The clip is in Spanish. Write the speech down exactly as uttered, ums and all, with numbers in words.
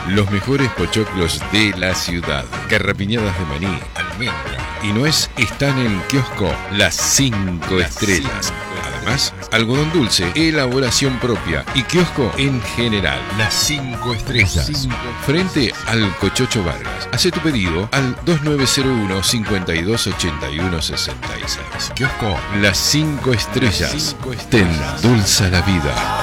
Los mejores pochoclos de la ciudad. Garrapiñadas de maní, almendra y nuez están en kiosco Las Cinco Estrellas. Además, algodón dulce, elaboración propia y kiosco en general. Las Cinco Estrellas. Cinco. Frente al Cochocho Vargas. Hace tu pedido al dos nueve cero uno, cinco dos ocho uno seis seis. Kiosco Las Cinco Estrellas. Te endulza la vida.